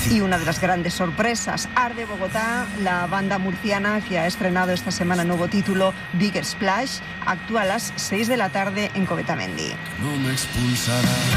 Y una de las grandes sorpresas, Arde Bogotá, la banda murciana que ha estrenado esta semana nuevo título, Bigger Splash, actúa a las 6 de la tarde en Covetamendi. No me expulsará.